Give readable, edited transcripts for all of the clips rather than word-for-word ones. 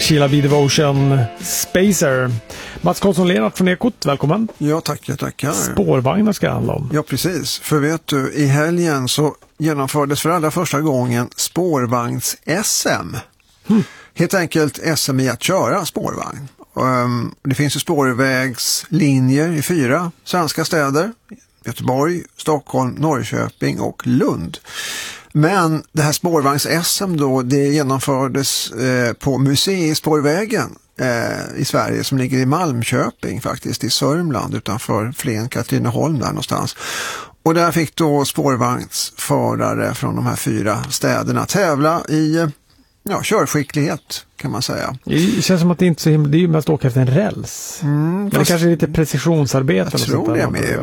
Sheila B. Devotion, Spacer. Mats Karlsson-Lennart från Ekot, välkommen. Ja, tackar. Spårvagnar ska det handla om. Ja, precis. För vet du, i helgen så genomfördes för allra första gången spårvagns-SM. Helt enkelt SM i att köra spårvagn. Det finns ju spårvägslinjer i 4 svenska städer. Göteborg, Stockholm, Norrköping och Lund. Men det här spårvagns-SM då, det genomfördes på Museispårvägen i Sverige som ligger i Malmköping faktiskt, i Sörmland utanför Flen, Katrineholm där någonstans. Och där fick då spårvagnsförare från de här 4 städerna tävla i körskicklighet kan man säga. Det känns som att det inte är så himla, det är ju mest åka efter en räls. Men det kanske är lite precisionsarbete. Jag tror det är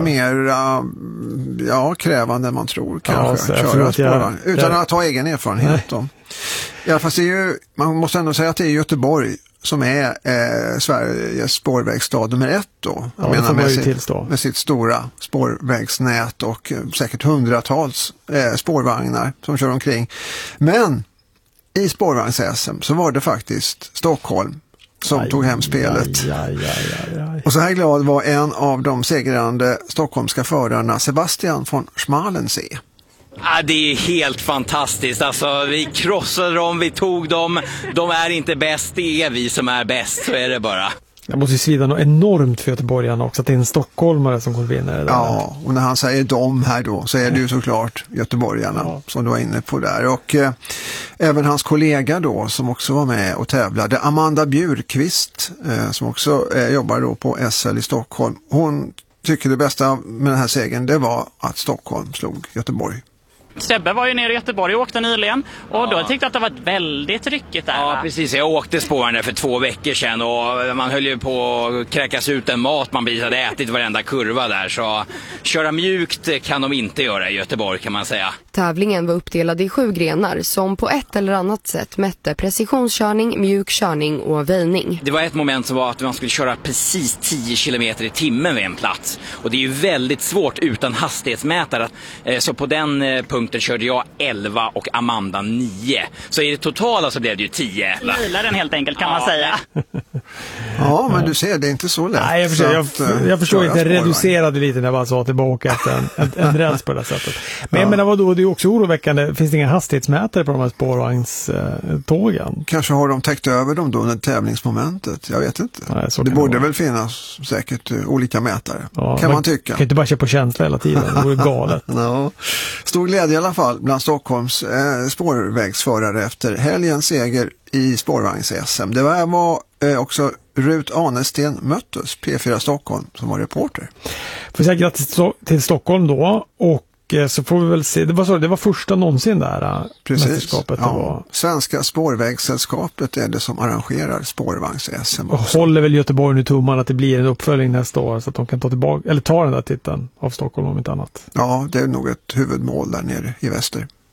mer krävande än man tror kanske. Köra spårvagn, utan att ha egen erfarenhet då. Ja, fast det är ju, man måste ändå säga att det är Göteborg som är Sveriges spårvägsstad nummer 1 då. Ja, menar med sitt stora spårvägsnät och säkert hundratals spårvagnar som kör omkring. Men i spårvagns-SM så var det faktiskt Stockholm som tog hem spelet. Och så här glad var en av de segrande stockholmska förarna, Sebastian von Schmalensee. Ja, det är helt fantastiskt. Alltså, vi krossade dem, vi tog dem. De är inte bäst, det är vi som är bäst, så är det bara. Det måste ju svida något enormt för göteborgarna också, att det är en stockholmare som kommer vinna det där. Ja, och när han säger de här då så är det ju såklart göteborgarna som du var inne på där. Och även hans kollega då som också var med och tävlade, Amanda Bjurqvist som också jobbar då på SL i Stockholm. Hon tycker det bästa med den här segern det var att Stockholm slog Göteborg. Sebbe var ju nere i Göteborg och åkte nyligen och då tyckte jag att det var väldigt ryckigt där. Ja, precis. Jag åkte spåren för 2 veckor sedan och man höll ju på att kräkas ut en mat man precis hade ätit varenda kurva där. Så köra mjukt kan de inte göra i Göteborg kan man säga. Tävlingen var uppdelad i 7 grenar som på ett eller annat sätt mätte precisionskörning, mjuk körning och väjning. Det var ett moment som var att man skulle köra precis 10 km i timmen vid en plats. Och det är ju väldigt svårt utan hastighetsmätare. Så på den punkten körde jag 11 och Amanda 9. Så i det totala så blev det ju 10. Gillar den helt enkelt kan man säga. Ja, men du ser, det är inte så lätt. Nej, jag förstår inte, reducerade lite när jag bara sa tillbaka efter en räls på det sättet. Men jag menar vadå, det är också oroväckande. Finns det inga hastighetsmätare på de här spårvagnstågen? Kanske har de täckt över dem då under tävlingsmomentet. Jag vet inte. Nej, det borde väl finnas säkert olika mätare. Ja, kan man tycka. Kan inte bara köra på känsla hela tiden. Det vore galet. No. Stor glädje i alla fall bland Stockholms spårvägsförare efter helgens seger i spårvagns-SM. Det var också Rut Anesten Möttes, P4 Stockholm, som var reporter. Får säga grattis till Stockholm då, och så får vi väl se, det var första någonsin där mästerskapet. Ja. Det var. Svenska spårvägssällskapet är det som arrangerar spårvagns-SM. Och håller väl Göteborg nu tummarna att det blir en uppföljning nästa år så att de kan ta tillbaka, eller ta den där titeln av Stockholm om inte annat. Ja, det är nog ett huvudmål där nere i väster.